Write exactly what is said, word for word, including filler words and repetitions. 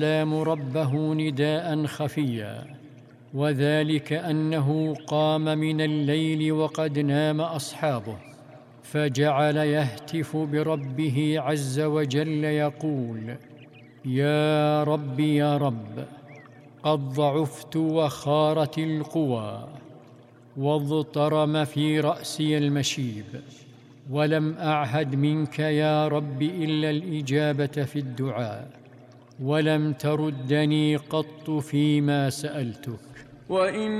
السلام ربه نداء خفيا، وذلك أنه قام من الليل وقد نام أصحابه، فجعل يهتف بربه عز وجل يقول: يا رب يا رب، قد ضعفت وخارت القوى، واضطرم في رأسي المشيب، ولم أعهد منك يا رب إلا الإجابة في الدعاء، ولم تردني قط فيما سألتك. وإن